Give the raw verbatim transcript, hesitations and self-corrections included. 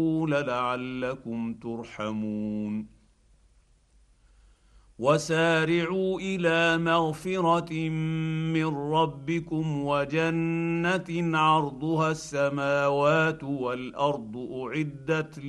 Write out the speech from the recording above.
لعلكم ترحمون وسارعوا الى مغفره من ربكم وجنه عرضها السماوات والارض اعدت